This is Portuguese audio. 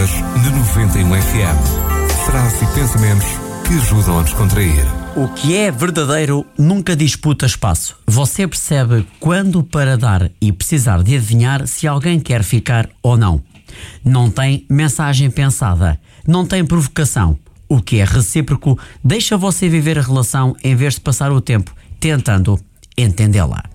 Horas na 91 FM. Frases e pensamentos que ajudam a descontrair. O que é verdadeiro nunca disputa espaço. Você percebe quando para dar e precisar de adivinhar se alguém quer ficar ou não. Não tem mensagem pensada, não tem provocação. O que é recíproco deixa você viver a relação em vez de passar o tempo tentando entendê-la.